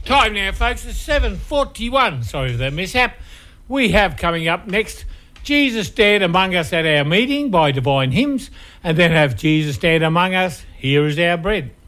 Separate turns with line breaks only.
Time now, folks, it's 7:41. Sorry for that mishap. We have coming up next Jesus Stand Among Us at Our Meeting by Divine Hymns, and then have Jesus Stand Among Us, Here Is Our Bread.